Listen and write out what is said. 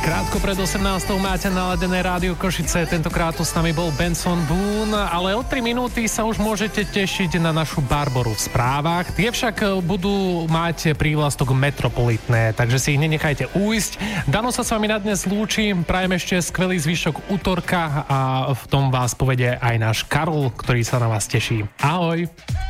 Krátko pred 18. máte naladené Rádio Košice, tentokrát tu s nami bol Benson Boone, ale o 3 minúty sa už môžete tešiť na našu Barboru v správach. Tie však budú mať prívlastok metropolitné, takže si ich nenechajte újsť. Dano sa s vami na dnes lúči, prajem ešte skvelý zvyšok útorka a v tom vás povede aj náš Karol, ktorý sa na vás teší. Ahoj!